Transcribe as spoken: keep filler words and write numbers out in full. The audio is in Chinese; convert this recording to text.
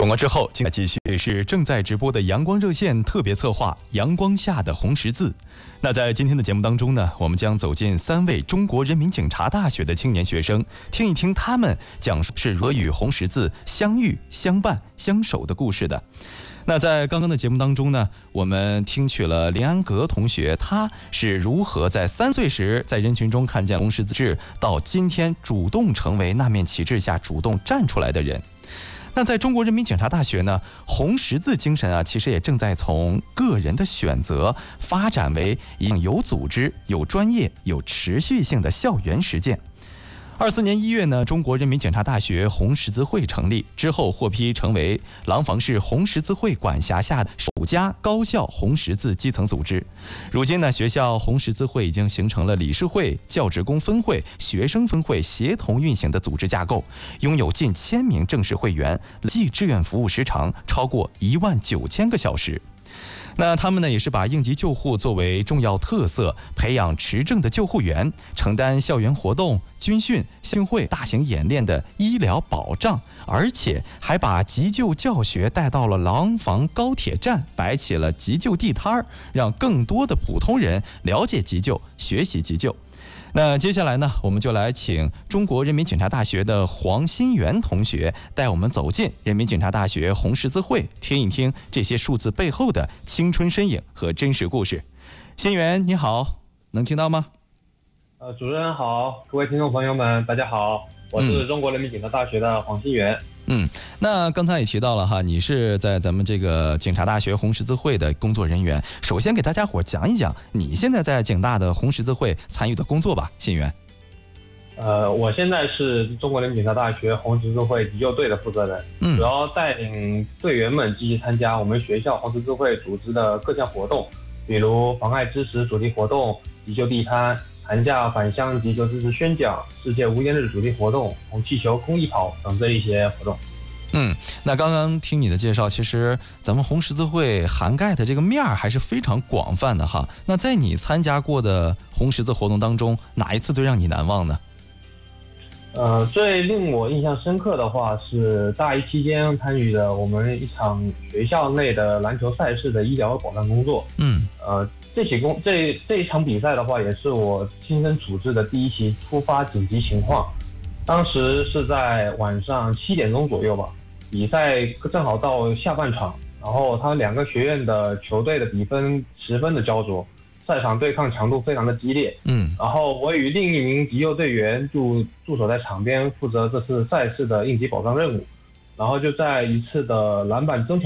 广告之后，接下来继续是正在直播的阳光热线特别策划《阳光下的红十字》。那在今天的节目当中呢，我们将走进三位中国人民警察大学的青年学生，听一听他们讲述是如何与红十字相遇、相伴、相守的故事的。那在刚刚的节目当中呢，我们听取了林安格同学，他是如何在三岁时在人群中看见红十字志，到今天主动成为那面旗帜下主动站出来的人。那在中国人民警察大学呢，红十字精神啊，其实也正在从个人的选择发展为一项有组织、有专业、有持续性的校园实践。二四年一月呢，中国人民警察大学红十字会成立之后，获批成为廊坊市红十字会管辖下的首家高校红十字基层组织。如今呢，学校红十字会已经形成了理事会、教职工分会、学生分会协同运行的组织架构，拥有近千名正式会员，累计志愿服务时长超过一万九千个小时。那他们呢，也是把应急救护作为重要特色，培养持证的救护员，承担校园活动、军训、校运会、大型演练的医疗保障，而且还把急救教学带到了廊坊高铁站，摆起了急救地摊儿，让更多的普通人了解急救、学习急救。那接下来呢，我们就来请中国人民警察大学的黄新元同学带我们走进人民警察大学红十字会，听一听这些数字背后的青春身影和真实故事。新元你好，能听到吗？ 呃，主持人好，各位听众朋友们，大家好，我是中国人民警察大学的黄新元。 嗯，那刚才也提到了哈，你是在咱们这个警察大学红十字会的工作人员。首先给大家伙讲一讲你现在在警大的红十字会参与的工作吧，新元。 呃，我现在是中国人民警察大学红十字会急救队的负责人，嗯，主要带领队员们积极参加我们学校红十字会组织的各项活动，比如妨碍知识主题活动、急救地摊、寒假返乡急救知识宣讲、世界无烟日主题活动、红气球公益跑等这一些活动。 嗯，那刚刚听你的介绍，其实咱们红十字会涵盖的这个面儿还是非常广泛的哈。那在你参加过的红十字活动当中，哪一次最让你难忘呢？ 呃，最令我印象深刻的话是大一期间参与的我们一场学校内的篮球赛事的医疗保障工作。嗯，呃，这起工这这一场比赛的话，也是我亲身处置的第一起突发紧急情况。当时是在晚上七点钟左右吧，比赛正好到下半场，然后他们两个学院的球队的比分十分的焦灼。赛场对抗强度非常的激烈，嗯，然后我与另一名急救队员驻驻守在场边，负责这次赛事的应急保障任务，然后就在一次的篮板争抢